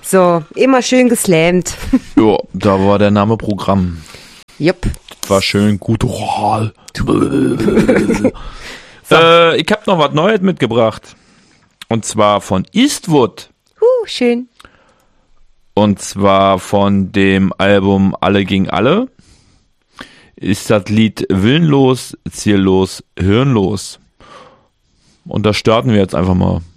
So, immer schön geslammt. Ja, da war der Name Programm. Jupp. War schön guttural. So. Ich hab noch was Neues mitgebracht. Und zwar von Eastwood. Schön. Und zwar von dem Album Alle gegen Alle. Ist das Lied Willenlos, ziellos, hirnlos. Und da starten wir jetzt einfach mal.